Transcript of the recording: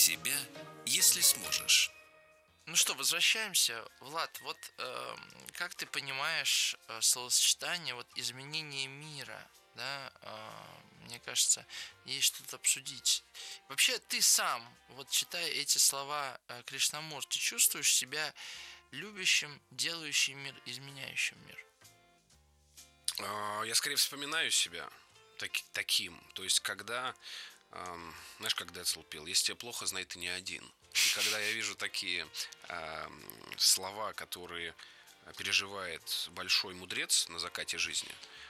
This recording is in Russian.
себя, если сможешь. Ну что, возвращаемся. Влад, вот как ты понимаешь словосочетание вот изменение мира, да? Мне кажется, есть что-то обсудить. Вообще, ты сам, вот читая эти слова Кришнамурти, чувствуешь себя любящим, делающим мир, изменяющим мир? Я скорее вспоминаю себя таким. То есть, когда, знаешь, как Децл пел, если тебе плохо, знай, ты не один. И когда я вижу такие слова, которые переживает большой мудрец на закате жизни,